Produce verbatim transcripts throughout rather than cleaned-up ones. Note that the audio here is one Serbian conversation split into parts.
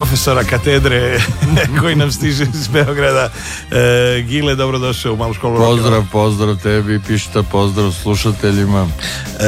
profesora katedre koji nam stiže iz Beograda. E, Gile, dobrodošao u Malu školu. Pozdrav, pozdrav tebi, pišta, pozdrav slušateljima. E,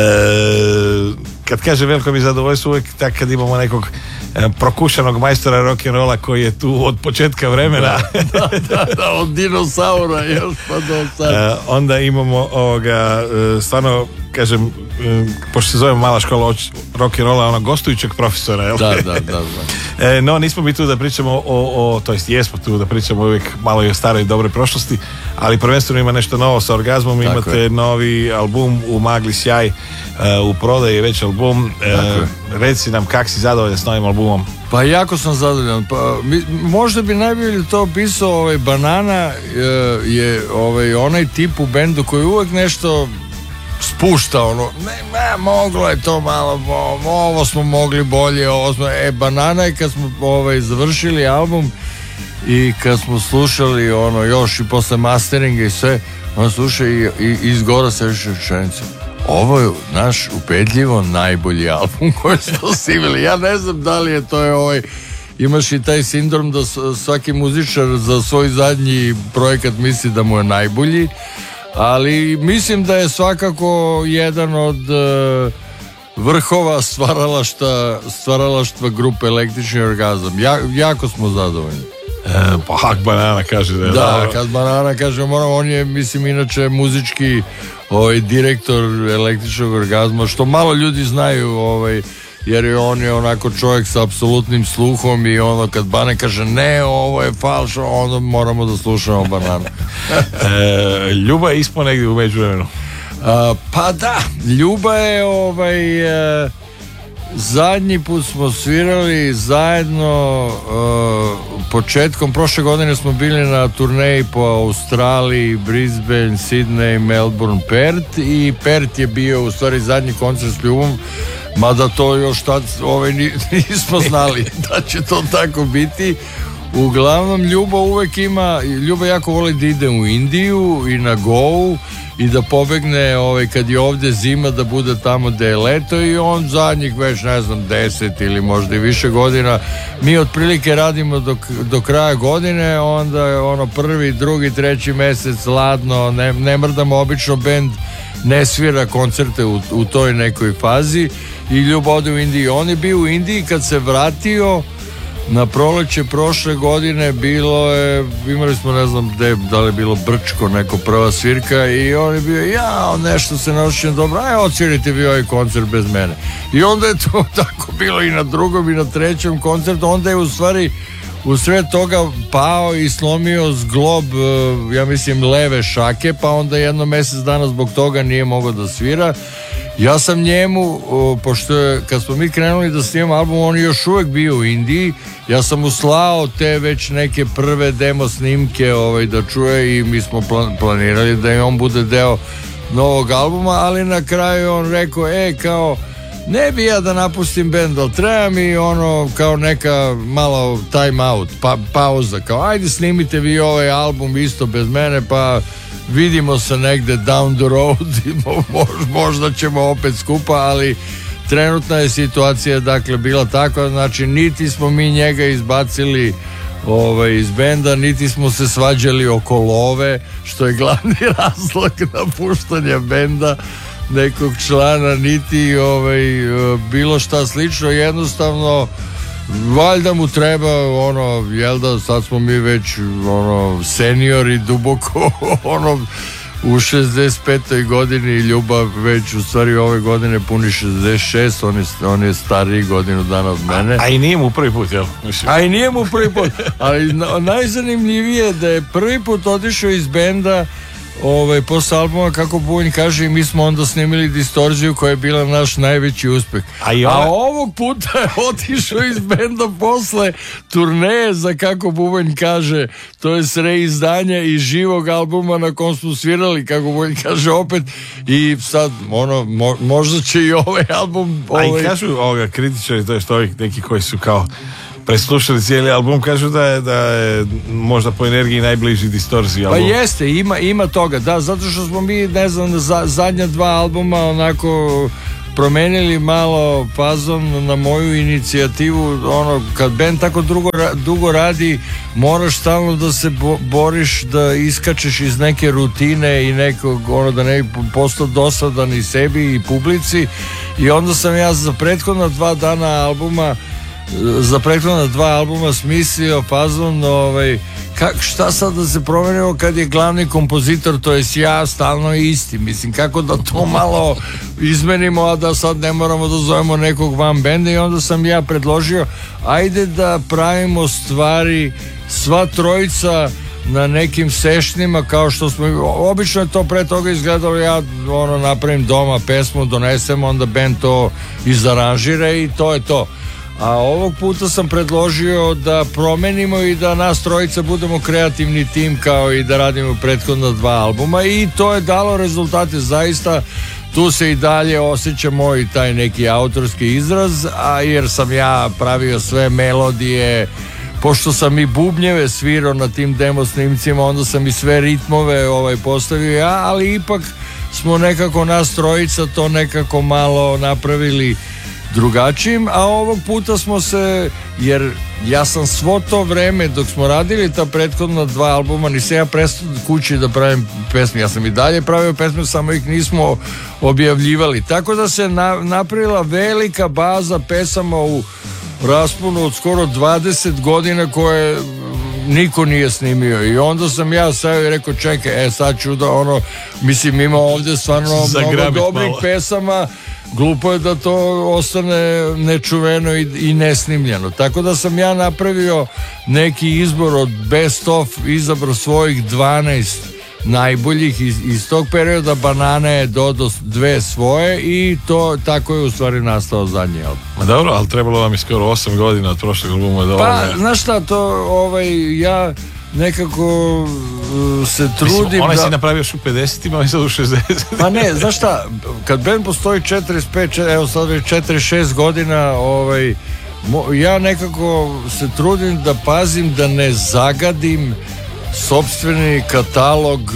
kad kaže veliko mi zadovoljstvo, uvijek tak kad imamo nekog e, prokušanog majstora rock'n'rolla koji je tu od početka vremena. Da, da, da, da od dinosaura još pa do sad. E, onda imamo ovoga, e, stvarno, kažem, e, pošto se zove Mala škola rock'n'rolla, ono gostujućeg profesora, jel? Da, da, da, da. E, no, nismo mi tu da pričamo o, o, to jest jesmo tu da pričamo uvijek malo i o staroj i dobroj prošlosti, ali prvenstveno ima nešto novo sa Orgazmom. Tako imate je. Novi album U magli sjaj, uh, u prodaji već album. Uh, reci nam kak si zadovoljan s novim albumom? Pa jako sam zadovoljan. Pa, mi, možda bi najbolje to opisao ovaj Banana, uh, je ovaj, onaj tip u bendu koji uvijek nešto spušta, ono, ne, ne, moglo je to malo, ovo smo mogli bolje, ovo smo, e, Banana je kad smo ovaj, završili album i kad smo slušali, ono, još i posle masteringa i sve, on sluša i, i izgora se više rečenica. Ovo je naš upedljivo najbolji album koji smo sivili. Ja ne znam da li je to je ovaj, imaš i taj sindrom da svaki muzičar za svoj zadnji projekat misli da mu je najbolji, ali mislim da je svakako jedan od uh, vrhova stvaralaštva, stvaralaštva grupe Električni orgazam. Ja, jako smo zadovoljni. E, pa Hak Banana kaže da je da, dobro. kad Banana kaže, moram, on je, mislim, inače muzički ovaj, direktor Električnog orgazma, što malo ljudi znaju, ovaj, jer je on je onako čovjek sa apsolutnim sluhom i ono kad Bane kaže ne, ovo je falš, onda moramo da slušamo Bananu. e, Ljuba je ispao negdje u međuvremenu. A, pa da, Ljuba je ovaj e, zadnji put smo svirali zajedno e, početkom prošle godine smo bili na turneji po Australiji, Brisbane, Sydney, Melbourne, Perth i Perth je bio u stvari zadnji koncert s Ljubom, mada to još tad ovaj, nismo znali da će to tako biti. Uglavnom Ljuba uvek ima, Ljuba jako voli da ide u Indiju i na Goa i da pobegne ovaj, kad je ovdje zima da bude tamo gde je leto i on zadnjih već ne znam deset ili možda i više godina mi otprilike radimo do, do kraja godine, onda je ono prvi, drugi, treći mesec ladno, ne, ne mrdamo, obično bend ne svira koncerte u, u toj nekoj fazi i Ljuba ode u Indiju. On je bio u Indiji kad se vratio na proleće prošle godine, bilo je, imali smo ne znam de, da li je bilo Brčko, neko prva svirka i on je bio, ja, nešto se ne osjećam dobro, aj odsvirite vi ovaj koncert bez mene. I onda je to tako bilo i na drugom i na trećem koncertu, onda je u stvari u sred toga pao i slomio zglob, ja mislim, leve šake, pa onda jedno mjesec dana zbog toga nije mogao da svira. Ja sam njemu, pošto je, kad smo mi krenuli da snimamo album, on je još uvijek bio u Indiji, ja sam mu slao te već neke prve demo snimke ovaj, da čuje i mi smo plan, planirali da i on bude deo novog albuma, ali na kraju on rekao, e, kao, ne bi ja da napustim bend, ali treba mi ono kao neka malo time out, pa, pauza, kao ajde snimite vi ovaj album isto bez mene, pa vidimo se negde down the road i možda ćemo opet skupa, ali trenutna je situacija dakle bila takva, znači niti smo mi njega izbacili ovaj, iz benda, niti smo se svađali oko love, što je glavni razlog napuštanja benda nekog člana, niti ovaj, bilo šta slično, jednostavno valjda mu treba ono, jel da sad smo mi već ono seniori duboko ono u šezdeset petoj godini, Ljubav već u stvari ove godine puni šezdeset šest, on je, on je stariji godinu dana od mene. A, a i nije mu prvi put, jel? A i nije mu prvi put, ali na, najzanimljivije da je prvi put otišao iz benda ovaj, posle albuma, kako Bubanj kaže, i mi smo onda snimili Distorziju koja je bila naš najveći uspeh. A, ona... A ovog puta je otišao iz benda posle turneje za, kako Bubanj kaže, to je reizdanja i živog albuma na kom smo svirali, kako Bubanj kaže, opet i sad, ono, mo, možda će i ovaj album... Ovaj... A i kažu ovoga kritičari, to je što ovih neki koji su kao preslušali cijeli album, kažu da je, da je možda po energiji najbliži Distorziji album. Pa jeste, ima, ima toga, da, zato što smo mi, ne znam, za, zadnja dva albuma onako promenili malo fazon na moju inicijativu. Ono, kad band tako dugo, dugo radi, moraš stalno da se bo, boriš da iskačeš iz neke rutine i nekog, ono, da ne bi postao dosadan i sebi i publici. I onda sam ja za prethodna dva dana albuma za prethodna dva albuma smislio fazon, ovaj, kak, šta sad da se promenimo kad je glavni kompozitor, to jest ja, stalno isti. Mislim, kako da to malo izmenimo, a da sad ne moramo da zovemo nekog van benda. I onda sam ja predložio, ajde da pravimo stvari sva trojica na nekim sešnima, kao što smo obično je to pre toga izgledalo. Ja ono napravim doma pesmu, donesem, onda band to izaranžira i to je to. A ovog puta sam predložio da promenimo i da nas trojica budemo kreativni tim, kao i da radimo prethodna dva albuma, i to je dalo rezultate. Zaista tu se i dalje osjeća moj taj neki autorski izraz, a jer sam ja pravio sve melodije, pošto sam i bubnjeve svirao na tim demo snimcima, onda sam i sve ritmove ovaj, postavio ja, ali ipak smo nekako nas trojica to nekako malo napravili drugačijim. A ovog puta smo se, jer ja sam svo to vreme dok smo radili ta prethodna dva albuma, nisam ja prestao kući da pravim pesme, ja sam i dalje pravio pesme, samo ih nismo objavljivali, tako da se na, napravila velika baza pesama u rasponu od skoro dvadeset godina koje niko nije snimio. I onda sam ja stavio i rekao, čekaj, e sad ću da ono, mislim, ima ovdje stvarno mnogo dobrih malo pesama, glupo je da to ostane nečuveno i, i nesnimljeno. Tako da sam ja napravio neki izbor od best of, izabrao svojih dvanaest najboljih iz, iz tog perioda. Banana je dodao dve svoje i to tako je u stvari nastao zadnji album. Ma dobro, ali trebalo vam je skoro osam godina od prošlog albuma da pa, ovoga... znaš šta, to ovaj, ja nekako uh, se trudim. Mislim, onaj da... si napravio još u pedesetima, a sad u šezdesetima. Pa ne, znaš šta, kad band postoji četrdeset pet, evo sad već četrdeset šest godina, ovaj, mo, ja nekako se trudim da pazim da ne zagadim sopstveni katalog uh,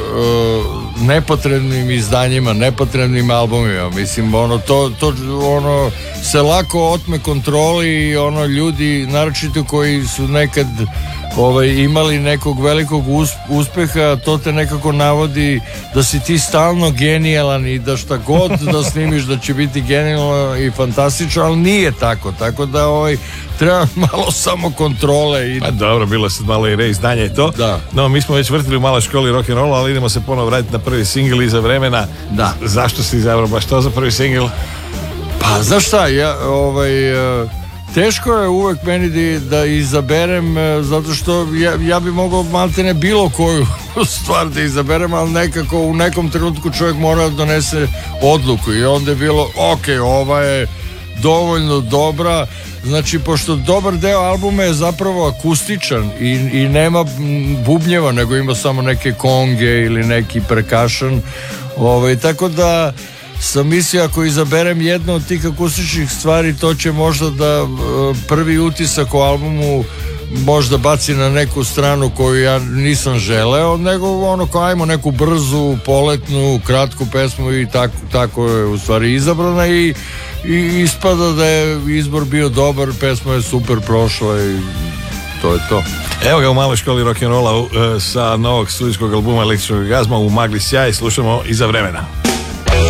uh, nepotrebnim izdanjima, nepotrebnim albumima. Mislim, ono, to, to ono, se lako otme kontroli i ono, ljudi, naročito koji su nekad ovaj, imali nekog velikog uspeha, to te nekako navodi da si ti stalno genijalan i da šta god da snimiš da će biti genijalno i fantastično, ali nije tako, tako da ovaj, treba malo samo kontrole. I... Pa dobro, bilo je sad malo i reizdanje i to. Da. No, mi smo već vrtili u maloj školi rock'n'rolla, ali idemo se ponovo vratiti na prvi singl iza vremena. Da. Zašto si izabrao baš to za prvi singl? Pa, znaš šta, ja, ovaj... teško je uvek meni da, da izaberem, zato što ja, ja bi mogao maltene bilo koju stvar da izaberem, ali nekako u nekom trenutku čovjek mora da donese odluku i onda je bilo, ok, ova je dovoljno dobra. Znači, pošto dobar deo albuma je zapravo akustičan i, i nema bubnjeva, nego ima samo neke konge ili neki percussion, ovaj, tako da sam mislio, ako izaberem jednu od tih akustičnih stvari, to će možda da prvi utisak o albumu možda baci na neku stranu koju ja nisam želeo, nego ono kao ajmo neku brzu, poletnu, kratku pesmu i tako, tako je u stvari izabrana i, i ispada da je izbor bio dobar, pesma je super prošla i to je to. Evo ga u maloj školi rock'n'rolla uh, sa novog studijskog albuma Električnog orgazma u Magli sjaj, slušamo Iza vremena.